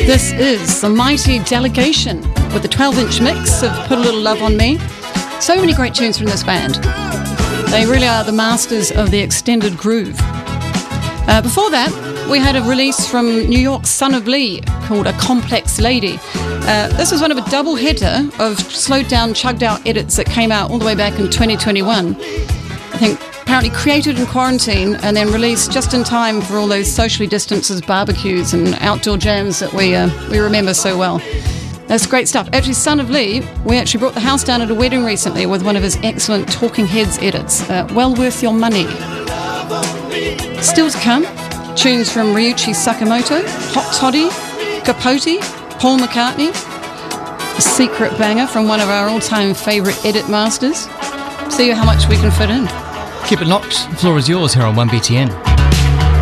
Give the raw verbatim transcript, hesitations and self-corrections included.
This is the mighty Delegation with the twelve-inch mix of Put a Little Love on Me. So many great tunes from this band. They really are the masters of the extended groove. Uh, before that, we had a release from New York's Son of Lee called A Complex Lady. Uh, this was one of a double header of slowed down, chugged out edits that came out all the way back in twenty twenty-one. I think apparently created in quarantine and then released just in time for all those socially distanced barbecues and outdoor jams that we uh, we remember so well. That's great stuff. Actually, Son of Lee, we actually brought the house down at a wedding recently with one of his excellent Talking Heads edits. Uh, well worth your money. Still to come, tunes from Ryuichi Sakamoto, Hot Toddy, Capote, Paul McCartney, a secret banger from one of our all-time favourite edit masters. See how much we can fit in. Keep it locked. The floor is yours here on one B T N.